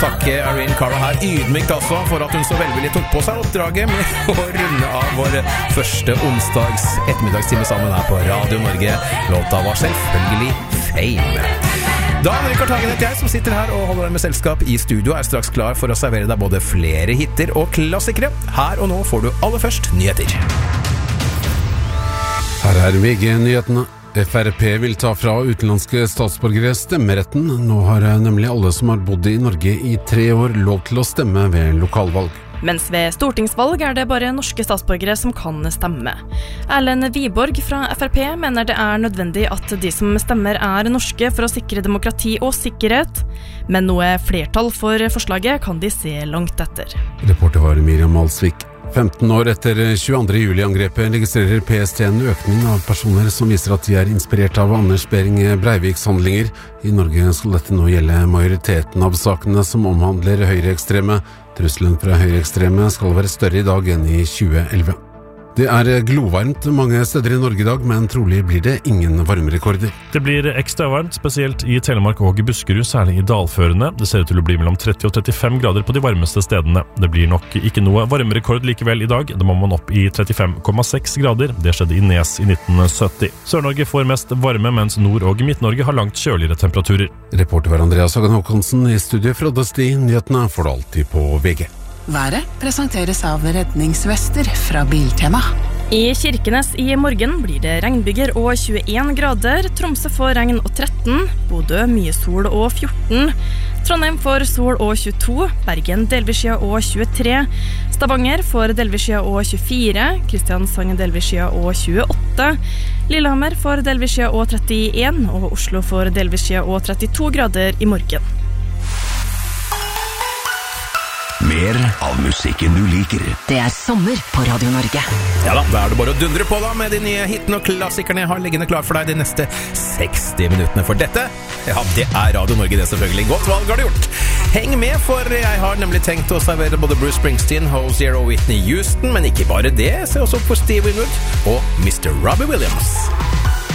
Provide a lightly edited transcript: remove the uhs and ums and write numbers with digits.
takke Irene Cara her ydmykt altså for at hun så velvillig tok på seg oppdraget med å runde av vår første onsdags ettermiddagstime sammen her på Radio Norge. Låta var selvfølgelig Fame. Dan Rikard Hagen heter jeg, som sitter her og holder deg med selskap i studio, er straks klar for å servere deg både flere hitter og klassikere. Her og nå får du aller først nyheter. Her VG-nyhetene. FrP vil ta fra utenlandske statsborgere stemmeretten. Nå har nemlig alle som har bodd i Norge i 3 år lov til å stemme ved lokalvalg. Mens ved stortingsvalg er det bare norske statsborgere som kan stemme. Erlend Wiborg fra FrP mener det er nødvendig at de som stemmer er norske for å sikre demokrati og sikkerhet, men noe flertall for forslaget kan de se langt etter. Reporter var Miriam Alsvik. 15 år etter 22. juli-angrepet registrerer PST en økning av personer som viser at de er inspirert av Anders Behring Breiviks handlinger. I Norge skal dette nå gjelde majoriteten av sakene som omhandler høyreekstreme. Trusselen fra høyreekstreme skal være større i dag enn i 2011. Det er glovarmt mange steder i Norge i dag, men trolig blir det ingen varmerekorder. Det blir ekstra varmt, spesielt i Telemark og Buskerud, særlig i dalførene. Det ser ut til å bli mellom 30 og 35 grader på de varmeste stedene. Det blir nok ikke noe varmerekord likevel i dag. Da må man opp i 35,6 grader. Det skjedde i Nes i 1970. Sør-Norge får mest varme, mens Nord- og Midt-Norge har langt kjøligere temperaturer. Reporter var Andreas Hagen Håkonsen. I studiet fra Døsti. Nyhetene får du alltid på VG. Været presenteres av redningsvester fra Biltema. I Kirkenes i morgen blir det regnbyger og 21 grader, Tromsø får regn og 13, Bodø mye sol og 14, Trondheim får sol og 22, Bergen delvis skyet og 23, Stavanger får delvis skyet og 24, Kristiansand delvis skyet og 28, Lillehammer får delvis skyet og 31, og Oslo får delvis skyet og 32 grader i morgen. Mer av musikken du liker. Det er sommer på Radio Norge. Ja da, da er det bare å dundre på da med de nye hitene og klassikerne jeg har liggende klar for deg de neste 60 minuttene. For dette, ja, det er Radio Norge, det selvfølgelig. Godt valg har du gjort. Heng med, for jeg har nemlig tenkt å servere både Bruce Springsteen, Hozier og Whitney Houston, men ikke bare det. Se også opp for Steve Winwood og Mr. Robbie Williams.